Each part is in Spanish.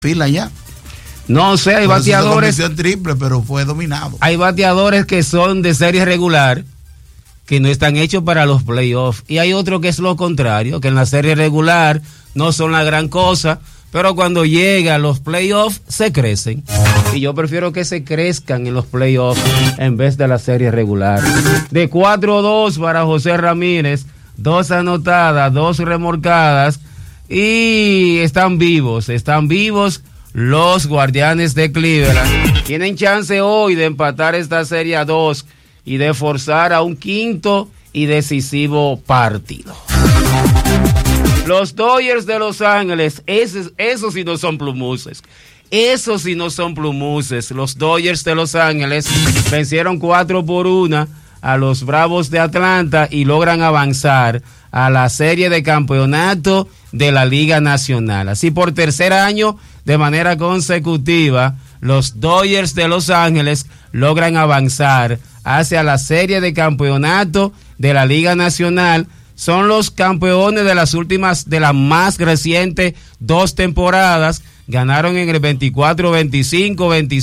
fila ya. No sé, hay bateadores. Triple, pero fue dominado. Hay bateadores que son de serie regular, que no están hechos para los playoffs. Y hay otro que es lo contrario, que en la serie regular no son la gran cosa, pero cuando llegan los playoffs se crecen. Y yo prefiero que se crezcan en los playoffs en vez de la serie regular. De 4-2 para José Ramírez, 2 anotadas, 2 remolcadas. Y están vivos los Guardianes de Cleveland. Tienen chance hoy de empatar esta serie a 2 y de forzar a un quinto y decisivo partido. Los Dodgers de Los Ángeles, esos sí no son plumuses. Esos sí no son plumuses. Los Dodgers de Los Ángeles vencieron 4-1 a los Bravos de Atlanta y logran avanzar a la serie de campeonato de la Liga Nacional. Así por tercer año de manera consecutiva, los Dodgers de Los Ángeles logran avanzar hacia la serie de campeonato de la Liga Nacional. Son los campeones de las más recientes 2 temporadas. Ganaron en el 24-25,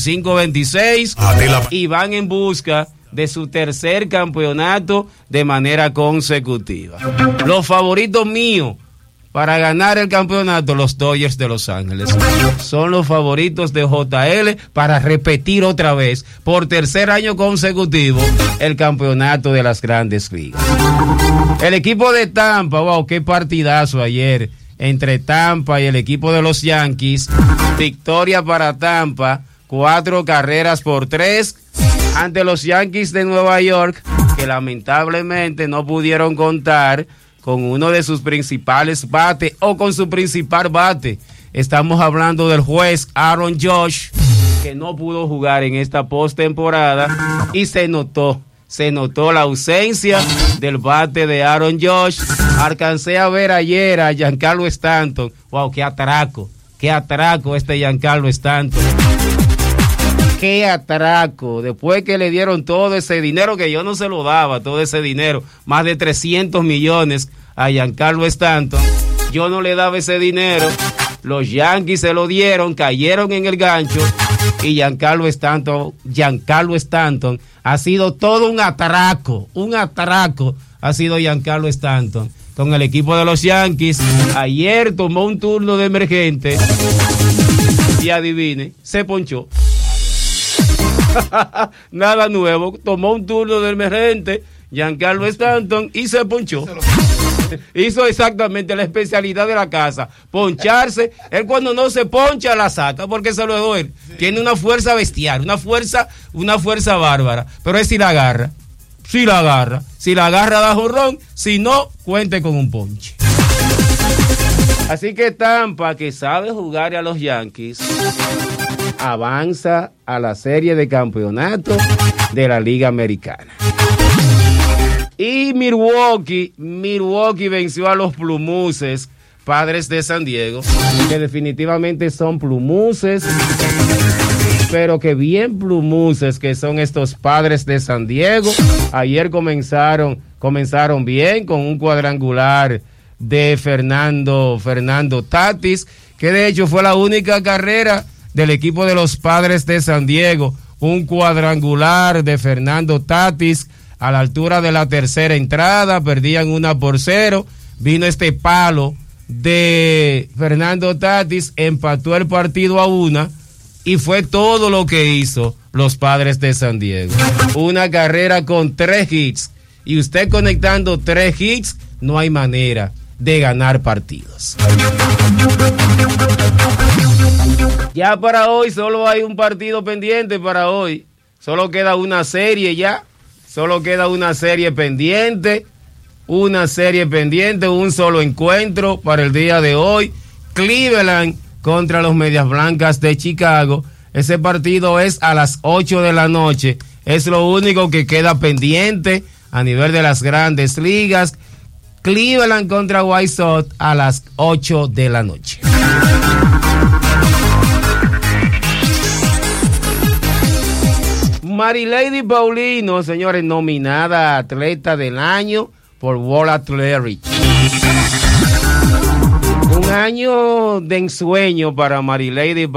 25-26 y van en busca de su tercer campeonato de manera consecutiva. Los favoritos míos para ganar el campeonato, los Dodgers de Los Ángeles. Son los favoritos de JL para repetir otra vez, por tercer año consecutivo, el campeonato de las Grandes Ligas. El equipo de Tampa, wow, qué partidazo ayer entre Tampa y el equipo de los Yankees. Victoria para Tampa, 4-3 ante los Yankees de Nueva York, que lamentablemente no pudieron contar con uno de sus principales bates o con su principal bate. Estamos hablando del juez Aaron Judge, que no pudo jugar en esta postemporada y se notó la ausencia del bate de Aaron Judge. Alcancé a ver ayer a Giancarlo Stanton. Wow, qué atraco este Giancarlo Stanton. Qué atraco, después que le dieron todo ese dinero, que yo no se lo daba, todo ese dinero, más de 300 millones a Giancarlo Stanton, yo no le daba ese dinero, los Yankees se lo dieron, cayeron en el gancho, y Giancarlo Stanton ha sido todo un atraco ha sido Giancarlo Stanton con el equipo de los Yankees. Ayer tomó un turno de emergente y adivine, se ponchó. Nada nuevo, tomó un turno de emergente Giancarlo Stanton y se ponchó. Hizo exactamente la especialidad de la casa, poncharse. Él cuando no se poncha la saca porque se lo doy. Tiene una fuerza bestial, una fuerza bárbara, pero es si la agarra da jonrón, si no, cuente con un ponche. Así que Tampa, que sabe jugar a los Yankees, avanza a la serie de campeonato de la Liga Americana. Y Milwaukee venció a los Plumuses, Padres de San Diego, que definitivamente son Plumuses, pero que bien Plumuses que son estos Padres de San Diego. Ayer comenzaron bien con un cuadrangular de Fernando Tatis, que de hecho fue la única carrera del equipo de los Padres de San Diego. Un cuadrangular de Fernando Tatis a la altura de la tercera entrada, perdían 1-0, vino este palo de Fernando Tatis, empató el partido a 1 y fue todo lo que hizo los Padres de San Diego. Una carrera con 3 hits, y usted conectando 3 hits, no hay manera de ganar partidos. Ya para hoy solo hay un partido pendiente para hoy, solo queda una serie ya. Solo queda una serie pendiente, un solo encuentro para el día de hoy. Cleveland contra los Medias Blancas de Chicago. Ese partido es a las 8 de la noche. Es lo único que queda pendiente a nivel de las Grandes Ligas. Cleveland contra White Sox a las 8 de la noche. Marilady Paulino, señores, nominada a Atleta del Año por World Athletics. Un año de ensueño para Marilady.